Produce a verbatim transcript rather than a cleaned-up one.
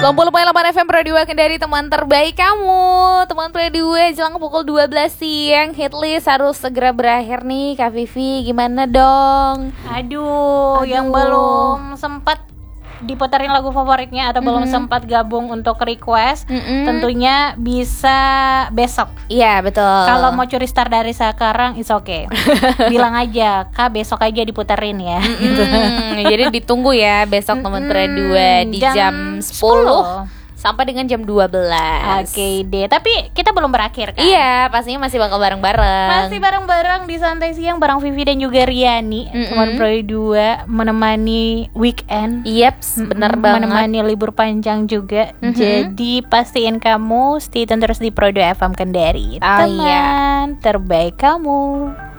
sembilan puluh koma delapan F M Pro dua Kendari, teman terbaik kamu. Teman Pro dua jelang pukul dua belas siang. Hitlist harus segera berakhir nih. Kak Vivi gimana dong? Aduh, Aduh. yang belum sempat diputarin lagu favoritnya atau belum Mm-mm. sempat gabung untuk request, Mm-mm. tentunya bisa besok. Iya betul. Kalau mau curi star dari sekarang, it's okay. Bilang aja, Kak besok aja diputarin ya. Gitu. Mm-mm. Jadi ditunggu ya besok teman Pro dua di Jam jam sepuluh sampai dengan jam dua belas. Oke deh, tapi kita belum berakhir kan? Iya, pastinya masih bakal bareng-bareng. Masih bareng-bareng di Santai Siang bareng Vivi dan juga Riani. Mm-mm. Teman Pro dua menemani weekend. Yeps, bener Mm-mm, banget. menemani libur panjang juga. Mhm. Jadi pastiin kamu stay tune terus di Pro dua F M Kendari. Ah, Teman terbaik kamu.